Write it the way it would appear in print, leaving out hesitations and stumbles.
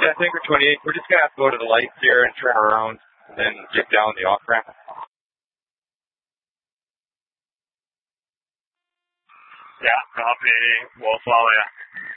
Yeah, Tanker 28. We're just going to have to go to the lights here and turn around and then get down the off-ramp. Yeah, copy. We'll follow you.